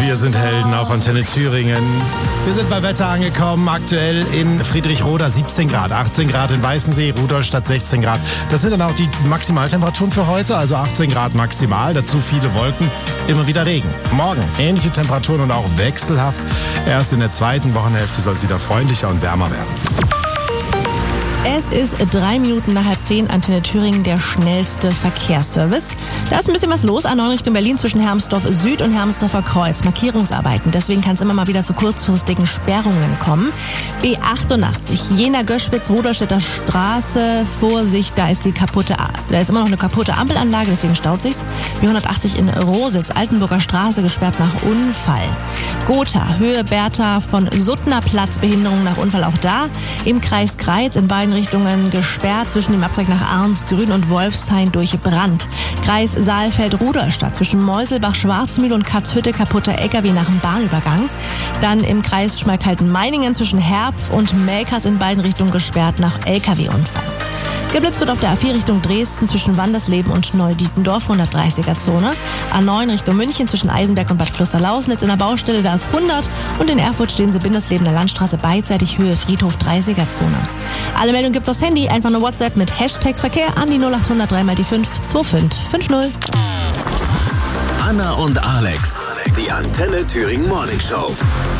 Wir sind Helden auf Antenne Thüringen. Wir sind bei Wetter angekommen, aktuell in Friedrichroda 17 Grad, 18 Grad in Weißensee, Rudolstadt 16 Grad. Das sind dann auch die Maximaltemperaturen für heute, also 18 Grad maximal, dazu viele Wolken, immer wieder Regen. Morgen ähnliche Temperaturen und auch wechselhaft. Erst in der zweiten Wochenhälfte soll es wieder freundlicher und wärmer werden. Es ist 3 Minuten nach 9:30, Antenne Thüringen, der schnellste Verkehrsservice. Da ist ein bisschen was los, A9 Richtung Berlin zwischen Hermsdorf Süd und Hermsdorfer Kreuz. Markierungsarbeiten, deswegen kann es immer mal wieder zu kurzfristigen Sperrungen kommen. B88, Jena-Göschwitz, Rudolstädter Straße, Vorsicht, da ist immer noch eine kaputte Ampelanlage, deswegen staut sich's. B180 in Rositz, Altenburger Straße gesperrt nach Unfall. Gotha, Höhe Bertha von Suttner Platz, Behinderung nach Unfall auch da. Im Kreis Greiz in beiden Richtungen gesperrt, zwischen dem Abzweig nach Arnsgrün und Wolfshain durch Brand. Kreis Saalfeld-Rudolstadt zwischen Meuselbach-Schwarzmühle und Katzhütte kaputter LKW nach dem Bahnübergang. Dann im Kreis Schmalkalden-Meiningen zwischen Herpf und Melkers in beiden Richtungen gesperrt nach LKW-Unfall. Geblitzt wird auf der A4 Richtung Dresden zwischen Wandersleben und Neudietendorf, 130er-Zone. A9 Richtung München zwischen Eisenberg und Bad Klosterlausnitz in der Baustelle, da ist 100. Und in Erfurt stehen sie Bindesleben der Landstraße beidseitig, Höhe Friedhof 30er-Zone. Alle Meldungen gibt's aufs Handy, einfach eine WhatsApp mit Hashtag Verkehr an die 0800 3 mal die 5 2550. Anna und Alex, die Antenne Thüringen Morning Show.